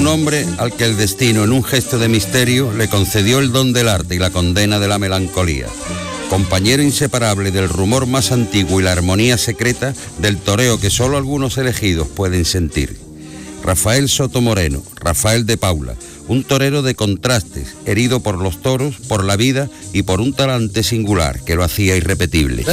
un hombre al que el destino, en un gesto de misterio, le concedió el don del arte y la condena de la melancolía. Compañero inseparable del rumor más antiguo y la armonía secreta del toreo que solo algunos elegidos pueden sentir. Rafael Soto Moreno, Rafael de Paula, un torero de contrastes, herido por los toros, por la vida y por un talante singular que lo hacía irrepetible.